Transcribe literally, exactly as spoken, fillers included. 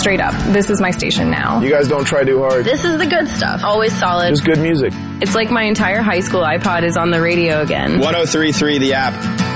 straight up, this is my station now. You guys don't try too hard. This is the good stuff. Always solid. Just good music. It's like my entire high school iPod is on the radio again. one oh three point three The App.